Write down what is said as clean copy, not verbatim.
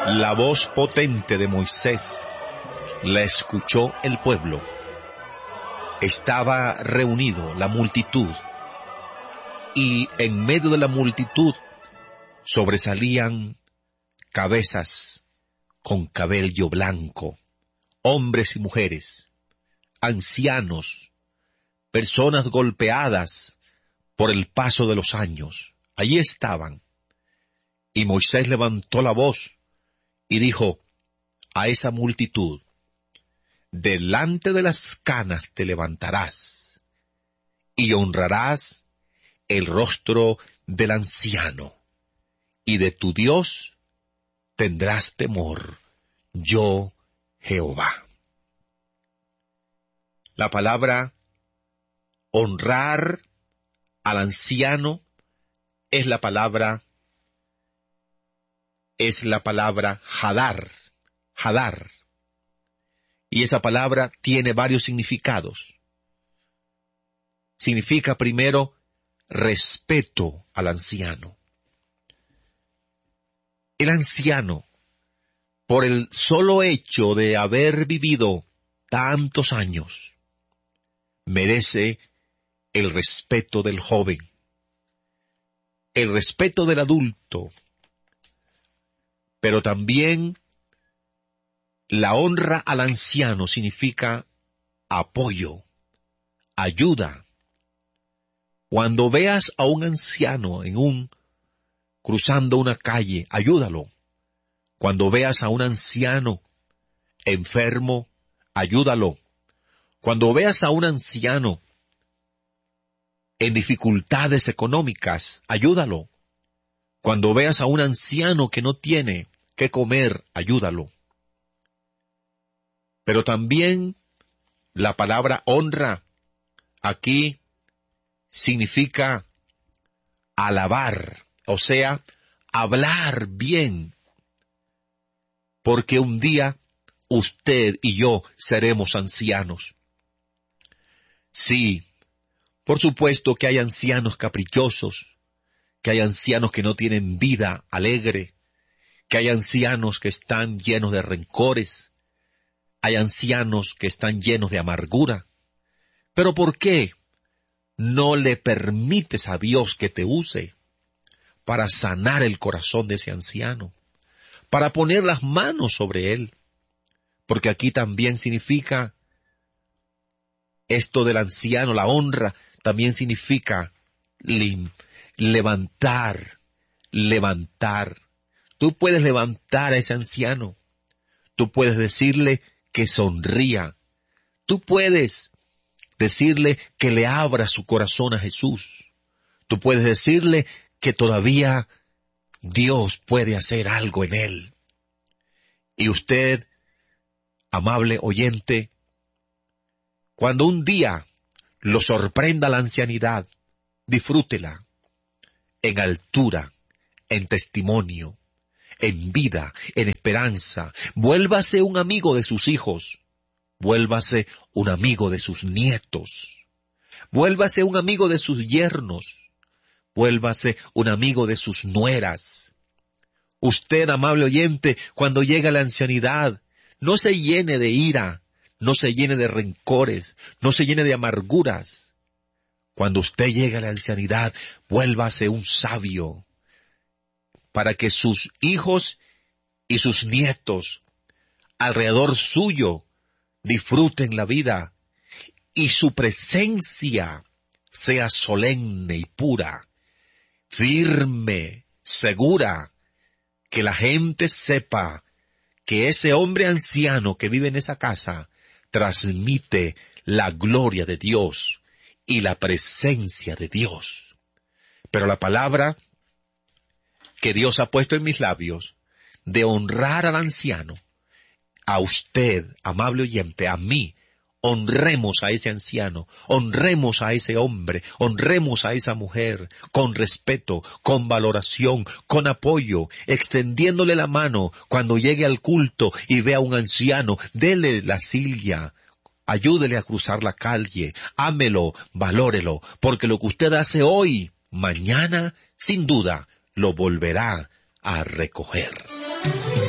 La voz potente de Moisés la escuchó el pueblo. Estaba reunido la multitud, y en medio de la multitud sobresalían cabezas con cabello blanco, hombres y mujeres, ancianos, personas golpeadas por el paso de los años. Allí estaban. Y Moisés levantó la voz y dijo a esa multitud: delante de las canas te levantarás y honrarás el rostro del anciano, y de tu Dios tendrás temor, yo Jehová. La palabra honrar al anciano es la palabra hadar. Y esa palabra tiene varios significados. Significa primero respeto al anciano. El anciano, por el solo hecho de haber vivido tantos años, merece el respeto del joven, el respeto del adulto, pero también la honra al anciano significa apoyo, ayuda. Cuando veas a un anciano cruzando una calle, ayúdalo. Cuando veas a un anciano enfermo, ayúdalo. Cuando veas a un anciano en dificultades económicas, ayúdalo. Cuando veas a un anciano que no tiene qué comer, ayúdalo. Pero también la palabra honra aquí significa alabar, o sea, hablar bien, porque un día usted y yo seremos ancianos. Sí, por supuesto que hay ancianos caprichosos, que hay ancianos que no tienen vida alegre, que hay ancianos que están llenos de rencores, hay ancianos que están llenos de amargura. Pero ¿por qué no le permites a Dios que te use para sanar el corazón de ese anciano, para poner las manos sobre él? Porque aquí también significa, esto del anciano, la honra, también significa levantar. Tú puedes levantar a ese anciano. Tú puedes decirle que sonría. Tú puedes decirle que le abra su corazón a Jesús. Tú puedes decirle que todavía Dios puede hacer algo en él. Y usted, amable oyente, cuando un día lo sorprenda la ancianidad, disfrútela en altura, en testimonio, en vida, en esperanza. Vuélvase un amigo de sus hijos. Vuélvase un amigo de sus nietos. Vuélvase un amigo de sus yernos. Vuélvase un amigo de sus nueras. Usted, amable oyente, cuando llegue a la ancianidad, no se llene de ira, no se llene de rencores, no se llene de amarguras. Cuando usted llegue a la ancianidad, vuélvase un sabio, para que sus hijos y sus nietos alrededor suyo disfruten la vida y su presencia sea solemne y pura, firme, segura, que la gente sepa que ese hombre anciano que vive en esa casa transmite la gloria de Dios y la presencia de Dios. Pero la palabra que Dios ha puesto en mis labios, de honrar al anciano, a usted, amable oyente, a mí, honremos a ese anciano, honremos a ese hombre, honremos a esa mujer, con respeto, con valoración, con apoyo, extendiéndole la mano cuando llegue al culto y vea a un anciano, dele la silla, ayúdele a cruzar la calle, ámelo, valórelo, porque lo que usted hace hoy, mañana, sin duda, lo volverá a recoger.